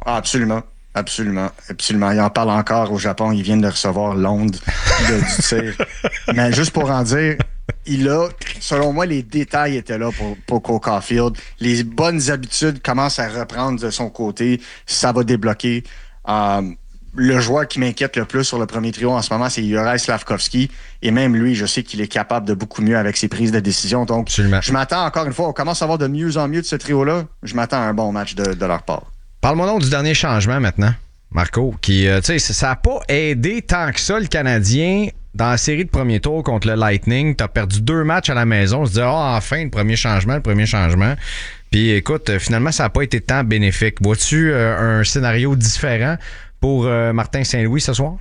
Ah, absolument. Absolument. Absolument. Il en parle encore au Japon. Ils viennent de recevoir l'onde du tir. Mais juste pour en dire, selon moi, les détails étaient là pour Cole Caulfield. Les bonnes habitudes commencent à reprendre de son côté. Ça va débloquer. Le joueur qui m'inquiète le plus sur le premier trio en ce moment, c'est Juraj Slafkovský. Et même lui, je sais qu'il est capable de beaucoup mieux avec ses prises de décision. Donc, Absolument. Je m'attends encore une fois, on commence à avoir de mieux en mieux de ce trio-là. Je m'attends à un bon match de leur part. Parle-moi donc du dernier changement maintenant, Marco, qui, tu sais, ça n'a pas aidé tant que ça le Canadien dans la série de premier tour contre le Lightning. Tu as perdu 2 matchs à la maison. On se dit, enfin, le premier changement. Puis écoute, finalement, ça n'a pas été tant bénéfique. Vois-tu un scénario différent pour Martin Saint-Louis ce soir?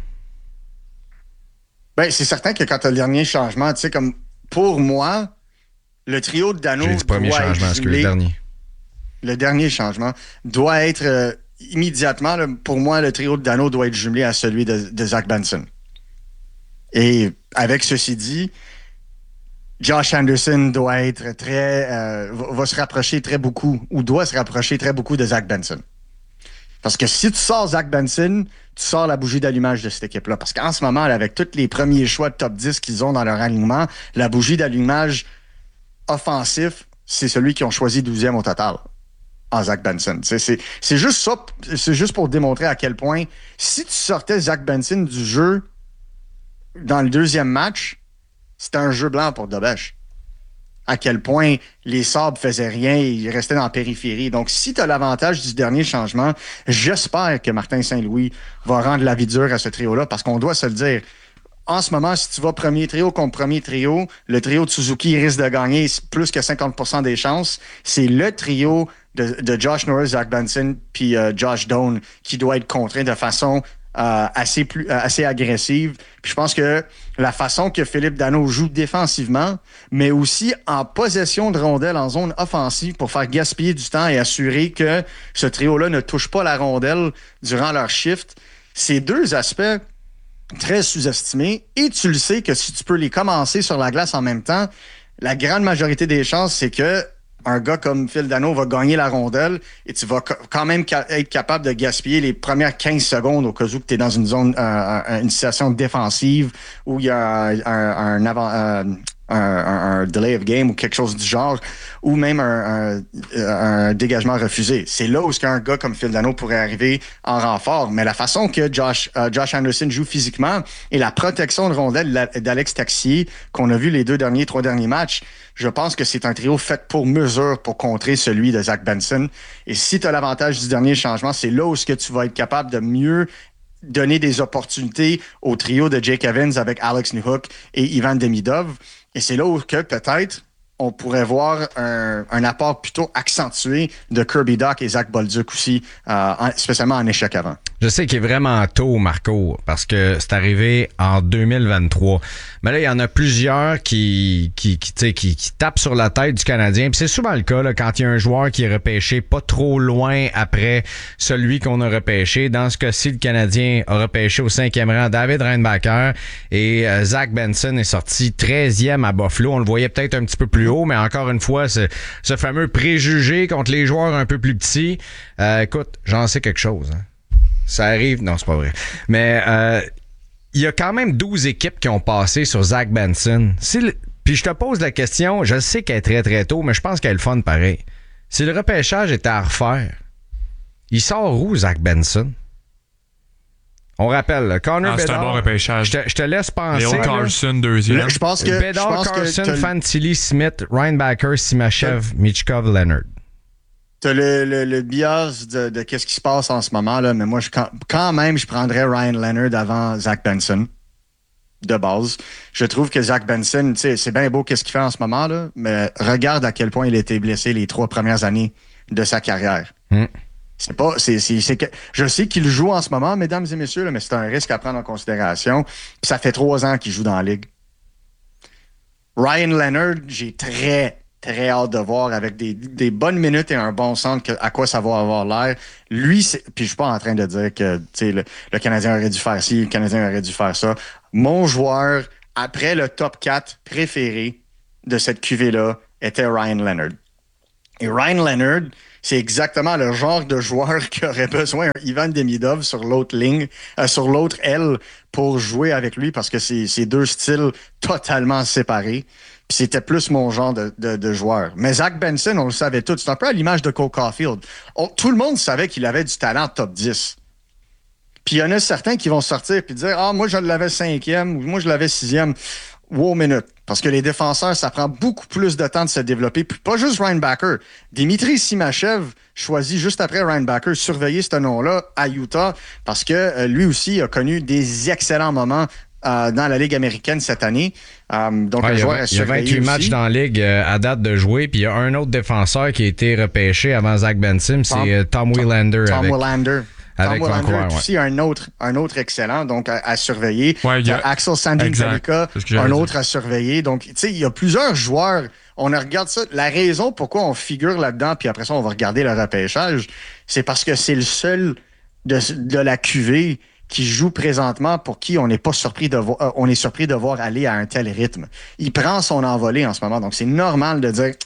Ben, c'est certain que quand tu as le dernier changement, tu sais, comme pour moi, le trio de Danault. J'ai dit premier changement, est-ce que le dernier? Le dernier changement doit être immédiatement, là, pour moi, le trio de Danault doit être jumelé à celui de Zach Benson. Et avec ceci dit, Josh Anderson doit être va se rapprocher très beaucoup, ou doit se rapprocher très beaucoup de Zach Benson. Parce que si tu sors Zach Benson, tu sors la bougie d'allumage de cette équipe-là. Parce qu'en ce moment, là, avec tous les premiers choix de top 10 qu'ils ont dans leur alignement, la bougie d'allumage offensif, c'est celui qu'ils ont choisi 12e au total. Zach Benson. C'est juste ça, c'est juste pour démontrer à quel point, si tu sortais Zach Benson du jeu dans le deuxième match, c'était un jeu blanc pour Dobèche. À quel point les Sabres faisaient rien et ils restaient dans la périphérie. Donc, si tu as l'avantage du dernier changement, j'espère que Martin Saint-Louis va rendre la vie dure à ce trio-là, parce qu'on doit se le dire. En ce moment, si tu vas premier trio contre premier trio, le trio de Suzuki risque de gagner plus que 50% des chances. C'est le trio de Josh Norris, Zach Benson puis Josh Doan qui doit être contraint de façon assez agressive. Puis je pense que la façon que Philippe Danault joue défensivement, mais aussi en possession de rondelles en zone offensive pour faire gaspiller du temps et assurer que ce trio-là ne touche pas la rondelle durant leur shift, ces deux aspects très sous-estimés, et tu le sais que si tu peux les commencer sur la glace en même temps, la grande majorité des chances, c'est que un gars comme Phil Danault va gagner la rondelle et tu vas quand même être capable de gaspiller les premières 15 secondes au cas où tu es dans une zone, une situation défensive où il y a un delay of game ou quelque chose du genre, ou même un dégagement refusé. C'est là où un gars comme Phil Danault pourrait arriver en renfort. Mais la façon que Josh Anderson joue physiquement et la protection de rondelle d'Alex Taxier qu'on a vu les 3 derniers matchs, je pense que c'est un trio fait pour mesure pour contrer celui de Zach Benson. Et si tu as l'avantage du dernier changement, c'est là où tu vas être capable de mieux donner des opportunités au trio de Jake Evans avec Alex Newhook et Ivan Demidov. Et c'est là où que peut-être on pourrait voir un apport plutôt accentué de Kirby Dach et Zach Bolduc aussi, spécialement en échec avant. Je sais qu'il est vraiment tôt, Marco, parce que c'est arrivé en 2023. Mais là, il y en a plusieurs qui tapent sur la tête du Canadien. Puis c'est souvent le cas là, quand il y a un joueur qui est repêché pas trop loin après celui qu'on a repêché. Dans ce cas-ci, le Canadien a repêché au 5e rang David Reinbacher et Zach Benson est sorti 13e à Buffalo. On le voyait peut-être un petit peu plus haut, mais encore une fois, ce fameux préjugé contre les joueurs un peu plus petits. Écoute, j'en sais quelque chose. Hein. Ça arrive. Non, c'est pas vrai. Mais il y a quand même 12 équipes qui ont passé sur Zach Benson. Puis je te pose la question, je sais qu'elle est très très tôt, mais je pense qu'elle est le fun pareil. Si le repêchage était à refaire, il sort où Zach Benson? On rappelle, là, Connor Bedard. C'est un bon repêchage. Je te laisse penser. Léon Carlson, deuxième. Je pense que Bedard, Carlson, Fantilli, Smith, Reinbacher, Simachev, Michkov, Leonard. T'as le bias de qu'est-ce qui se passe en ce moment, là, mais moi, quand même, je prendrais Ryan Leonard avant Zach Benson, de base. Je trouve que Zach Benson, tu sais, c'est bien beau qu'est-ce qu'il fait en ce moment, là, mais regarde à quel point il a été blessé les 3 premières années de sa carrière. Je sais qu'il joue en ce moment, mesdames et messieurs, là, mais c'est un risque à prendre en considération. Puis ça fait 3 ans qu'il joue dans la ligue. Ryan Leonard, j'ai très hâte de voir avec des bonnes minutes et un bon centre à quoi ça va avoir l'air. Lui, puis je suis pas en train de dire que le Canadien aurait dû faire ci, le Canadien aurait dû faire ça. Mon joueur, après le top 4 préféré de cette cuvée-là, était Ryan Leonard. Et Ryan Leonard, c'est exactement le genre de joueur qui aurait besoin d'un Ivan Demidov sur l'autre ligne, sur l'autre aile pour jouer avec lui parce que c'est deux styles totalement séparés. Puis c'était plus mon genre de joueur. Mais Zach Benson, on le savait tous. C'est un peu à l'image de Cole Caulfield. Tout le monde savait qu'il avait du talent top 10. Puis il y en a certains qui vont sortir et dire « Ah, moi, je l'avais 5e » ou « Moi, je l'avais 6e. » Wow, minute. Parce que les défenseurs, ça prend beaucoup plus de temps de se développer. Puis pas juste Ryan Backer. Dimitri Simachev choisit juste après Ryan Backer surveiller ce nom-là à Utah parce que lui aussi a connu des excellents moments dans la Ligue américaine cette année. Donc, un joueur à surveiller. Il y a 28 matchs dans la Ligue à date de jouer. Puis il y a un autre défenseur qui a été repêché avant Zach Benson, c'est Tom Willander. Tom Willander. Avec Tom Willander Vancouver, est aussi un autre excellent, donc à surveiller. Ouais, il y a Axel Sandin-Velika, un autre à surveiller. Donc, tu sais, il y a plusieurs joueurs. On regarde ça. La raison pourquoi on figure là-dedans, puis après ça, on va regarder le repêchage, c'est parce que c'est le seul de la QV qui joue présentement pour qui on n'est pas surpris de voir, on est surpris de voir aller à un tel rythme. Il prend son envolée en ce moment, donc c'est normal de dire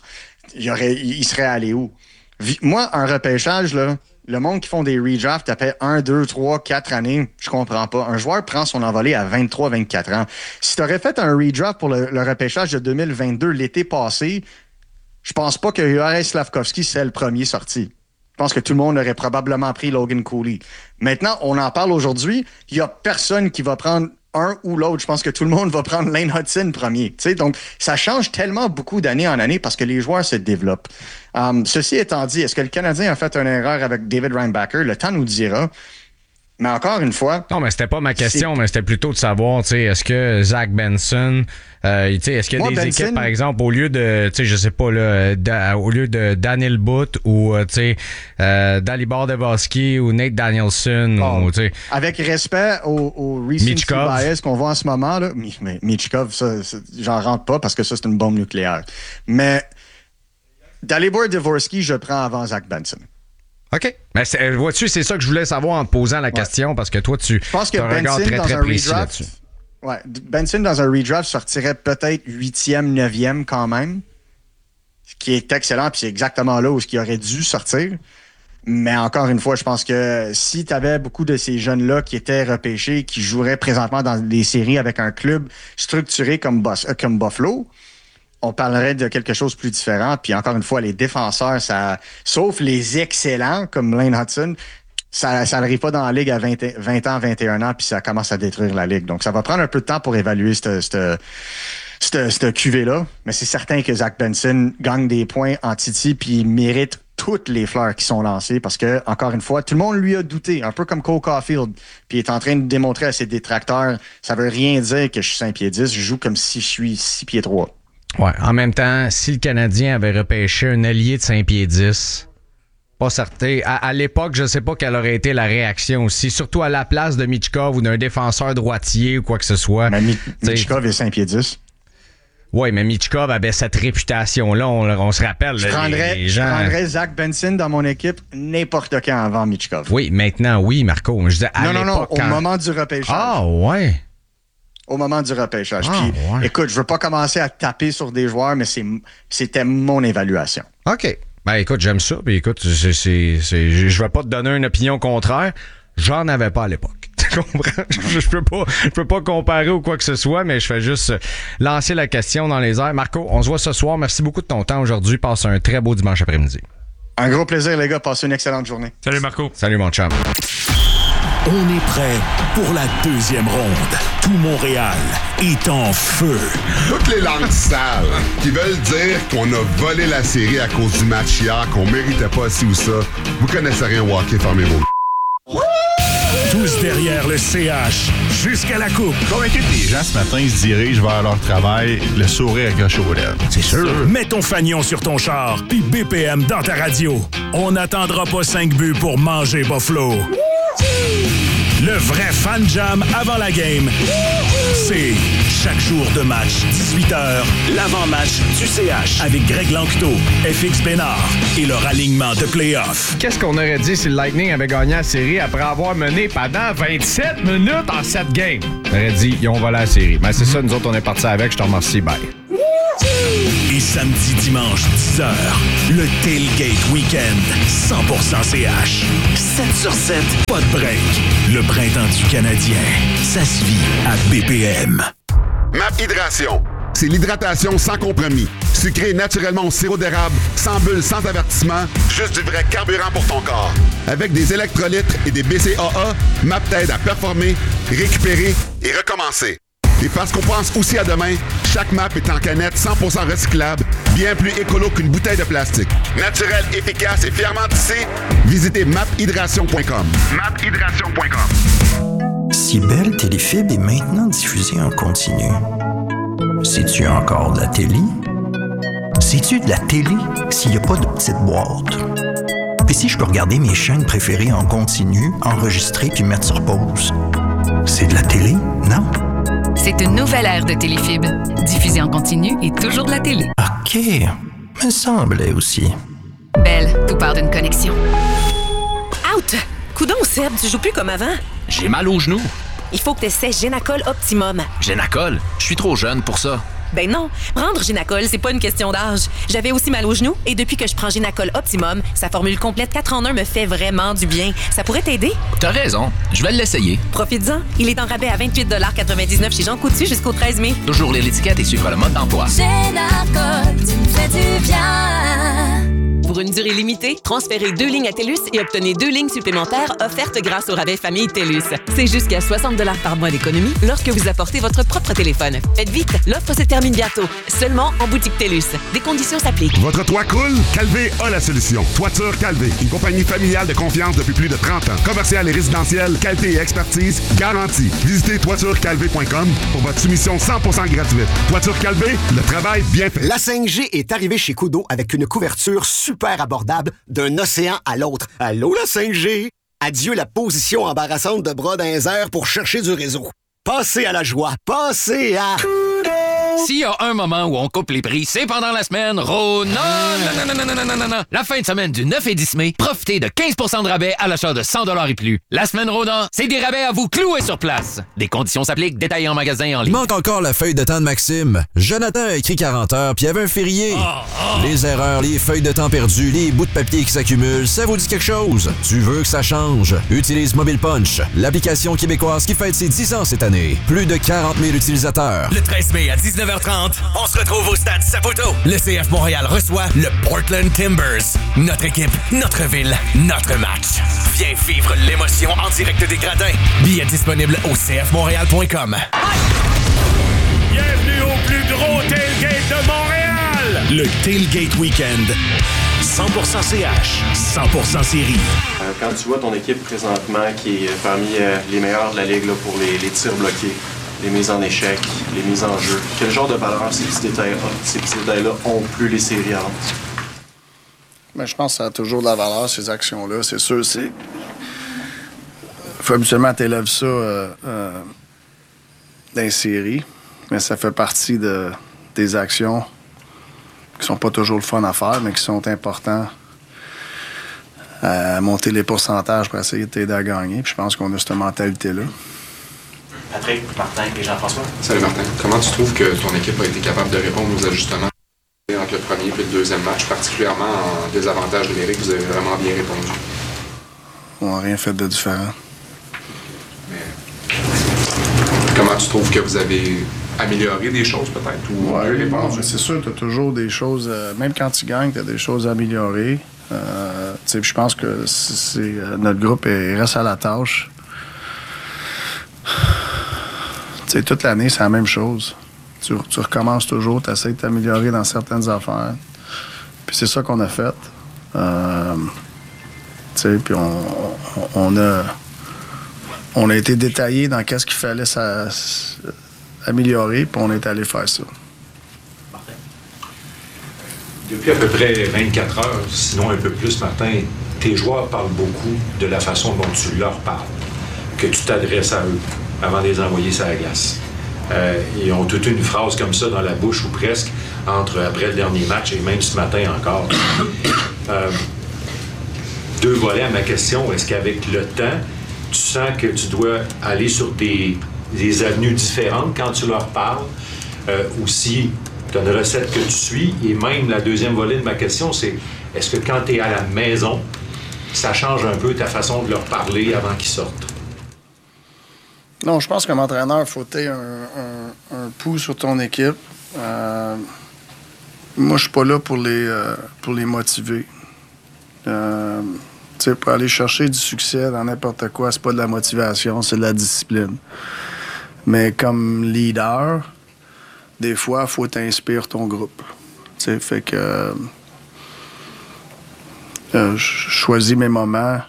il serait allé où? Moi, un repêchage, là, le monde qui font des redrafts après 1, 2, 3, 4 années, je comprends pas. Un joueur prend son envolée à 23, 24 ans. Si tu aurais fait un redraft pour le repêchage de 2022 l'été passé, je pense pas que Juraj Slafkovský c'est le premier sorti. Je pense que tout le monde aurait probablement pris Logan Cooley. Maintenant, on en parle aujourd'hui. Il y a personne qui va prendre un ou l'autre. Je pense que tout le monde va prendre Lane Hutson premier. T'sais, donc, ça change tellement beaucoup d'année en année parce que les joueurs se développent. Ceci étant dit, est-ce que le Canadien a fait une erreur avec David Reinbacher? Le temps nous dira. Mais encore une fois... Non, mais c'était pas ma question, mais c'était plutôt de savoir, tu sais, est-ce que Zach Benson, tu sais, est-ce qu'il y a des équipes, par exemple, au lieu de, tu sais, je sais pas, là, au lieu de Daniel Butt ou, tu sais, Dalibor Devoski ou Nate Danielson, ou, tu sais... Avec respect au recency bias qu'on voit en ce moment, là, mais Michkov, ça, j'en rentre pas parce que ça, c'est une bombe nucléaire. Mais Dalibor Devoski, je prends avant Zach Benson. OK. Mais vois-tu, c'est ça que je voulais savoir en te posant la question, parce que toi, tu as un regard très, très précis là-dessus. Ouais, Benson, dans un redraft, sortirait peut-être 8e, 9e quand même, ce qui est excellent, puis c'est exactement là où il aurait dû sortir. Mais encore une fois, je pense que si tu avais beaucoup de ces jeunes-là qui étaient repêchés, qui joueraient présentement dans des séries avec un club structuré comme Buffalo, on parlerait de quelque chose de plus différent. Puis encore une fois, les défenseurs, ça, sauf les excellents comme Lane Hutson, ça n'arrive pas dans la Ligue à 20 ans, 21 ans, puis ça commence à détruire la Ligue. Donc, ça va prendre un peu de temps pour évaluer cette cuvée-là. Mais c'est certain que Zach Benson gagne des points en Titi, puis mérite toutes les fleurs qui sont lancées parce que, encore une fois, tout le monde lui a douté, un peu comme Cole Caulfield, puis il est en train de démontrer à ses détracteurs, ça veut rien dire que je suis 5 pieds 10, je joue comme si je suis 6 pieds 3. Ouais. En même temps, si le Canadien avait repêché un allié de 5 pieds 10, pas certain. À l'époque, je sais pas quelle aurait été la réaction aussi, surtout à la place de Michkov ou d'un défenseur droitier ou quoi que ce soit. Mais Michkov est 5 pieds 10. Oui, mais Michkov avait cette réputation-là, on se rappelle. Je prendrais Zach Benson dans mon équipe n'importe quand avant Michkov. Oui, maintenant, oui, Marco. Je disais à l'époque, au moment du repêchage. Ah, ouais. Au moment du repêchage. Puis, écoute, je veux pas commencer à taper sur des joueurs, mais c'était mon évaluation. OK. Ben, écoute, j'aime ça. Puis, écoute, je vais pas te donner une opinion contraire. J'en avais pas à l'époque. Tu comprends? Je peux pas comparer ou quoi que ce soit, mais je fais juste lancer la question dans les airs. Marco, on se voit ce soir. Merci beaucoup de ton temps aujourd'hui. Passe un très beau dimanche après-midi. Un gros plaisir, les gars. Passez une excellente journée. Salut, Marco. Salut, mon chum. On est prêt pour la deuxième ronde. Tout Montréal est en feu. Toutes les langues sales qui veulent dire qu'on a volé la série à cause du match hier, qu'on méritait pas ci ou ça. Vous connaissez rien au hockey, fermez vos... Tous derrière le CH, jusqu'à la coupe. Convaincu que les gens ce matin se dirigent vers leur travail, le sourire accroché aux lèvres. C'est sûr. Mets ton fanion sur ton char, puis BPM dans ta radio. On n'attendra pas 5 buts pour manger Buffalo. Le vrai fan jam avant la game, c'est chaque jour de match, 18h, l'avant-match du CH avec Greg Lanctot, FX Bénard et leur alignement de play-off. Qu'est-ce qu'on aurait dit si le Lightning avait gagné la série après avoir mené pendant 27 minutes en 7 games? On aurait dit, ils ont volé la série. Mais c'est ça, nous autres, on est partis avec. Je te remercie. Bye. Et samedi, dimanche, 10h, le Tailgate Weekend, 100% CH. 7 sur 7, pas de break. Le printemps du Canadien, ça se vit à BPM. MAP Hydration. C'est l'hydratation sans compromis. Sucré naturellement au sirop d'érable, sans bulles, sans avertissement, juste du vrai carburant pour ton corps. Avec des électrolytes et des BCAA, MAP t'aide à performer, récupérer et recommencer. Et parce qu'on pense aussi à demain, chaque MAP est en canette 100% recyclable, bien plus écolo qu'une bouteille de plastique. Naturel, efficace et fièrement tissé, visitez maphydration.com. maphydration.com. Si Belle Téléfib est maintenant diffusée en continu, c'est-tu encore de la télé? C'est-tu de la télé s'il n'y a pas de petite boîte? Et si je peux regarder mes chaînes préférées en continu, enregistrer puis mettre sur pause? C'est de la télé, non? C'est une nouvelle ère de Téléfib. Diffusée en continu et toujours de la télé. OK. Me semblait aussi. Belle, tout part d'une connexion. Out! Coudon, Seb, tu joues plus comme avant? J'ai mal aux genoux. Il faut que tu essaies Génacol Optimum. Génacol? Je suis trop jeune pour ça. Ben non, prendre Génacol, c'est pas une question d'âge. J'avais aussi mal aux genoux et depuis que je prends Génacol Optimum, sa formule complète 4 en 1 me fait vraiment du bien. Ça pourrait t'aider? T'as raison, je vais l'essayer. Profites-en, il est en rabais à 28,99 chez Jean Coutu jusqu'au 13 mai. Toujours lire l'étiquette et suivre le mode d'emploi. Génacol, tu me fais du bien. Pour une durée limitée, transférez 2 lignes à TELUS et obtenez 2 lignes supplémentaires offertes grâce au rabais Famille TELUS. C'est jusqu'à 60 $ par mois d'économie lorsque vous apportez votre propre téléphone. Faites vite, l'offre se termine bientôt. Seulement en boutique TELUS. Des conditions s'appliquent. Votre toit coule? Calvé a la solution. Toiture Calvé, une compagnie familiale de confiance depuis plus de 30 ans. Commerciale et résidentielle, qualité et expertise garantie. Visitez toiturecalvé.com pour votre soumission 100% gratuite. Toiture Calvé, le travail bien fait. La 5G est arrivée chez Kudo avec une couverture super abordable d'un océan à l'autre. Allô, la 5G? Adieu la position embarrassante de bras dans les airs pour chercher du réseau. Passez à la joie. Passez à... S'il y a un moment où on coupe les prix, c'est pendant la semaine Rona. Non. La fin de semaine du 9 et 10 mai, profitez de 15 % de rabais à l'achat de 100 $ et plus. La semaine Rona, c'est des rabais à vous clouer sur place. Des conditions s'appliquent, détaillés en magasin et en ligne. Il manque encore la feuille de temps de Maxime. Jonathan a écrit 40 heures, puis il y avait un férié. Les erreurs, les feuilles de temps perdues, les bouts de papier qui s'accumulent, ça vous dit quelque chose? Tu veux que ça change? Utilise Mobile Punch, l'application québécoise qui fête ses 10 ans cette année. Plus de 40 000 utilisateurs. Le 13 mai à 19h30, on se retrouve au Stade Saputo. Le CF Montréal reçoit le Portland Timbers. Notre équipe, notre ville, notre match. Viens vivre l'émotion en direct des gradins. Billets disponibles au cfmontréal.com. Bienvenue au plus gros tailgate de Montréal! Le Tailgate Weekend. 100% CH, 100% série. Quand tu vois ton équipe présentement qui est parmi les meilleurs de la Ligue là, pour les tirs bloqués, les mises en échec, les mises en jeu, quel genre de valeur ces petits détails-là ont plus les séries avant? Ben, je pense que ça a toujours de la valeur, ces actions-là. C'est sûr, c'est... Faut habituellement t'élèves ça dans les séries, mais ça fait partie des actions qui sont pas toujours le fun à faire, mais qui sont importants à monter les pourcentages pour essayer de t'aider à gagner. Puis je pense qu'on a cette mentalité-là. Patrick, Martin et Jean-François. Salut Martin. Comment tu trouves que ton équipe a été capable de répondre aux ajustements entre le premier et le deuxième match, particulièrement en désavantage numérique? Vous avez vraiment bien répondu. On n'a rien fait de différent. Mais comment tu trouves que vous avez amélioré des choses peut-être? Ou mieux répondu? C'est sûr, tu as toujours des choses, même quand tu gagnes, tu as des choses à améliorer. Je pense que notre groupe reste à la tâche. T'sais, toute l'année, c'est la même chose. Tu recommences toujours, tu essaies de t'améliorer dans certaines affaires. Puis c'est ça qu'on a fait. Puis on a été détaillé dans qu'est-ce qu'il fallait améliorer, puis on est allé faire ça. Depuis à peu près 24 heures, sinon un peu plus, Martin, tes joueurs parlent beaucoup de la façon dont tu leur parles, que tu t'adresses à eux avant de les envoyer sur la glace. Ils ont toute une phrase comme ça dans la bouche, ou presque, après le dernier match, et même ce matin encore. Deux volets à ma question. Est-ce qu'avec le temps, tu sens que tu dois aller sur des avenues différentes quand tu leur parles, ou si Tu as une recette que tu suis. Et même la deuxième volée de ma question, c'est est-ce que quand tu es à la maison, ça change un peu ta façon de leur parler avant qu'ils sortent? Non, je pense qu'un entraîneur, il faut que tu aies un pouls sur ton équipe. Moi, je suis pas là pour les motiver. Pour aller chercher du succès dans n'importe quoi, c'est pas de la motivation, c'est de la discipline. Mais comme leader, des fois, il faut t'inspirer ton groupe. Fait que je choisis mes moments.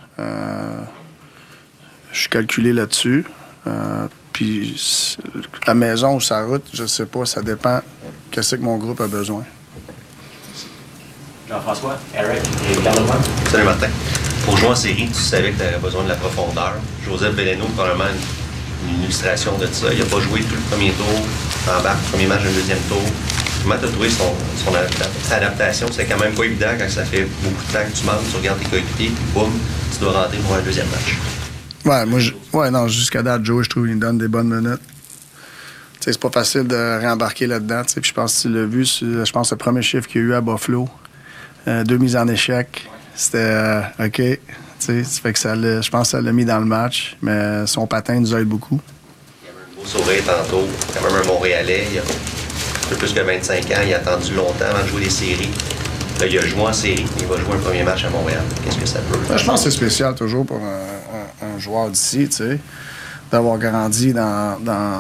Je suis calculé là-dessus. Puis à la maison ou sa route, je sais pas, ça dépend qu'est-ce que mon groupe a besoin. Jean-François, Eric et Carl-Antoine. Salut Martin. Pour jouer en série, tu savais que tu avais besoin de la profondeur. Joseph Veleno, probablement une illustration de ça. Il n'a pas joué tout le premier tour, embarque le premier match, le deuxième tour. Comment tu as trouvé sa adaptation? C'est quand même pas évident quand ça fait beaucoup de temps que tu manques, tu regardes tes coéquipiers, puis boum, tu dois rentrer pour un deuxième match. Non, jusqu'à date, Joe, je trouve qu'il donne des bonnes minutes. T'sais, c'est pas facile de réembarquer là-dedans. Puis je pense que tu l'as vu, je pense que le premier chiffre qu'il y a eu à Buffalo, 2 mises en échec, c'était OK. Fait que je pense que ça l'a mis dans le match, mais son patin nous aide beaucoup. Il y avait un beau sourire tantôt, quand même un Montréalais, il y a un peu plus que 25 ans, il a attendu longtemps avant de jouer des séries. Là, il a joué en série, il va jouer un premier match à Montréal. Qu'est-ce que ça peut? Je pense que c'est spécial toujours pour un joueur d'ici, d'avoir grandi dans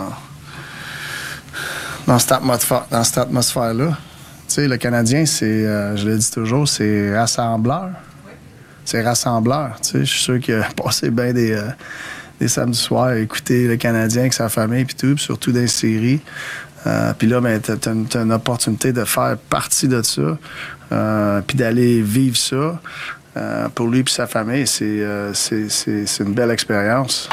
cette atmosphère-là. Le Canadien, c'est, je le dis toujours, c'est rassembleur. C'est rassembleur. Je suis sûr qu'il a passé bien des samedis soirs à écouter le Canadien avec sa famille et tout, puis surtout des séries. Puis là, ben, t'as une opportunité de faire partie de ça, puis d'aller vivre ça. Pour lui et sa famille, c'est une belle expérience.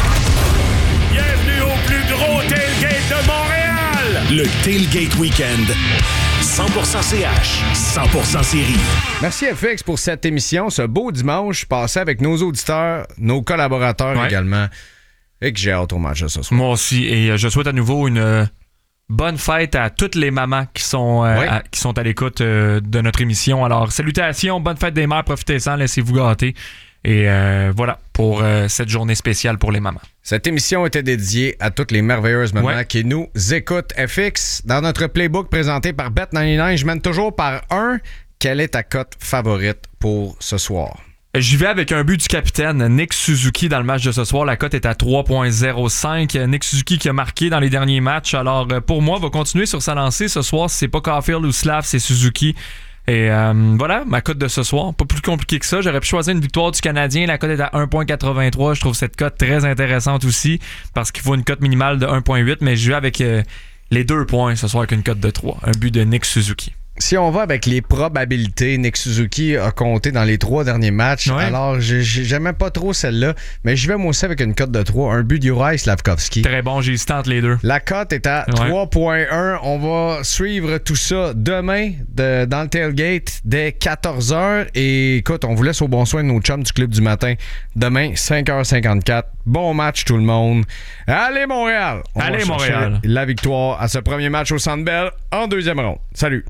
Bienvenue au plus gros tailgate de Montréal! Le Tailgate Weekend. 100% CH, 100% série. Merci FX pour cette émission, ce beau dimanche passé avec nos auditeurs, nos collaborateurs également. Et que j'ai hâte au match de ce soir. Moi aussi. Et je souhaite à nouveau une bonne fête à toutes les mamans qui sont à l'écoute de notre émission. Alors, salutations, bonne fête des mères, profitez-en, laissez-vous gâter. Et voilà pour cette journée spéciale pour les mamans. Cette émission était dédiée à toutes les merveilleuses mamans qui nous écoutent. FX, dans notre playbook présenté par Bet99, je mène toujours par 1. Quelle est ta cote favorite pour ce soir? J'y vais avec un but du capitaine Nick Suzuki dans le match de ce soir. La cote est à 3.05. Nick Suzuki qui a marqué dans les derniers matchs. Alors, pour moi, va continuer sur sa lancée ce soir. Si c'est pas Caulfield ou Slav, c'est Suzuki. Et voilà, ma cote de ce soir. Pas plus compliqué que ça. J'aurais pu choisir une victoire du Canadien. La cote est à 1.83. Je trouve cette cote très intéressante aussi parce qu'il faut une cote minimale de 1.8. Mais je vais avec les 2 points ce soir avec une cote de 3. Un but de Nick Suzuki. Si on va avec les probabilités, Nick Suzuki a compté dans les 3 derniers matchs. Ouais. Alors, j'aimais pas trop celle-là, mais je vais moi aussi avec une cote de 3. Un but d'Juraj Slafkovský. Très bon, j'ai hésité entre les deux. La cote est à 3.1. On va suivre tout ça demain dans le tailgate dès 14h. Et écoute, on vous laisse au bon soin de nos chums du Club du matin. Demain, 5h54. Bon match tout le monde. Allez Montréal! Allez Montréal! La victoire à ce premier match au Centre Bell en deuxième ronde. Salut!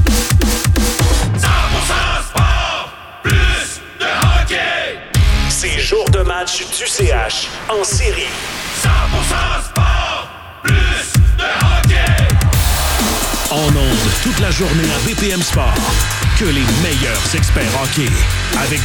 100% sport, plus de hockey. C'est jour de match du CH en série. 100% sport, plus de hockey. En ondes toute la journée à BPM Sport. Que les meilleurs experts hockey. Avec